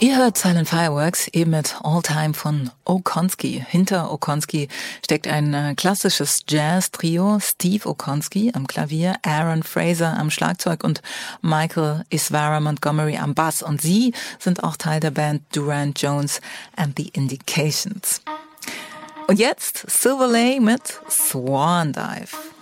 Ihr hört Silent Fireworks, eben mit All Time von Okonski. Hinter Okonski steckt ein klassisches Jazz-Trio. Steve Okonski am Klavier, Aaron Fraser am Schlagzeug und Michael Isvara Montgomery am Bass. Und sie sind auch Teil der Band Durand Jones and the Indications. Und jetzt Silverlay mit Swan Dive.